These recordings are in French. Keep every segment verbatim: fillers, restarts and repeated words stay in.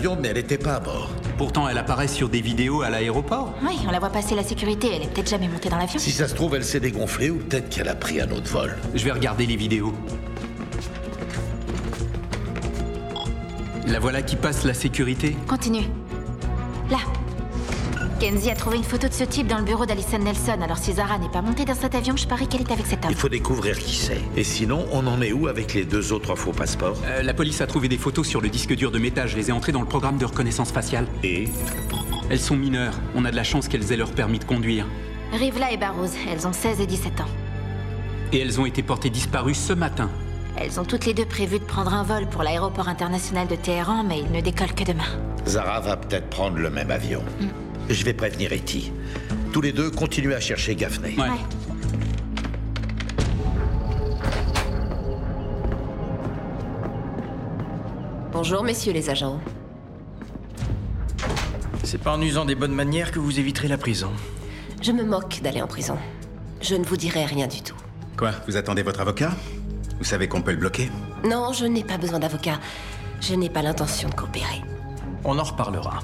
l'avion, mais elle n'était pas à bord. Pourtant, elle apparaît sur des vidéos à l'aéroport. Oui, on la voit passer la sécurité, elle est peut-être jamais montée dans l'avion. Si ça se trouve, elle s'est dégonflée ou peut-être qu'elle a pris un autre vol. Je vais regarder les vidéos. La voilà qui passe la sécurité. Continue. Là. Kenzie a trouvé une photo de ce type dans le bureau d'Alison Nelson, alors si Zara n'est pas montée dans cet avion, je parie qu'elle est avec cet homme. Il faut découvrir qui c'est. Et sinon, on en est où avec les deux autres faux passeports? Euh, la police a trouvé des photos sur le disque dur de Meta. Je les ai entrées dans le programme de reconnaissance faciale. Et? Elles sont mineures. On a de la chance qu'elles aient leur permis de conduire. Rivla et Barrows, elles ont seize et dix-sept ans. Et elles ont été portées disparues ce matin. Elles ont toutes les deux prévu de prendre un vol pour l'aéroport international de Téhéran, mais ils ne décollent que demain. Zara va peut-être prendre le même avion. Mm. Je vais prévenir Etty. Tous les deux, continuez à chercher Gaffney. Ouais. Ouais. Bonjour, messieurs les agents. C'est pas en usant des bonnes manières que vous éviterez la prison. Je me moque d'aller en prison. Je ne vous dirai rien du tout. Quoi, vous attendez votre avocat? Vous savez qu'on peut le bloquer? Non, je n'ai pas besoin d'avocat. Je n'ai pas l'intention de coopérer. On en reparlera.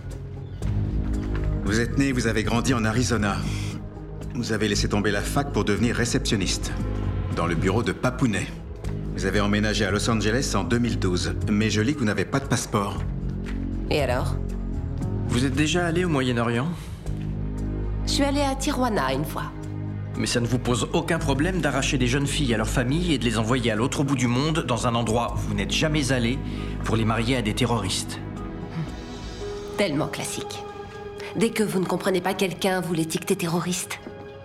Vous êtes né, vous avez grandi en Arizona. Vous avez laissé tomber la fac pour devenir réceptionniste. Dans le bureau de Papounet. Vous avez emménagé à Los Angeles en deux mille douze. Mais je lis que vous n'avez pas de passeport. Et alors? Vous êtes déjà allé au Moyen-Orient? Je suis allée à Tijuana une fois. Mais ça ne vous pose aucun problème d'arracher des jeunes filles à leur famille et de les envoyer à l'autre bout du monde, dans un endroit où vous n'êtes jamais allé, pour les marier à des terroristes? Tellement classique. Dès que vous ne comprenez pas quelqu'un, vous l'étiquetez terroriste.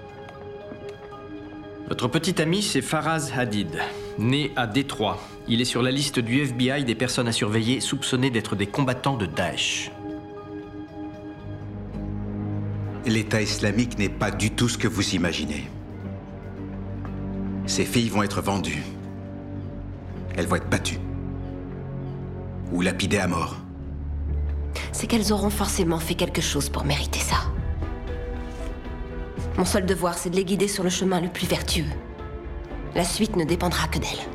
Votre petit ami, c'est Faraz Hadid, né à Détroit. Il est sur la liste du F B I des personnes à surveiller soupçonnées d'être des combattants de Daesh. L'État islamique n'est pas du tout ce que vous imaginez. Ces filles vont être vendues. Elles vont être battues. Ou lapidées à mort. C'est qu'elles auront forcément fait quelque chose pour mériter ça. Mon seul devoir, c'est de les guider sur le chemin le plus vertueux. La suite ne dépendra que d'elles.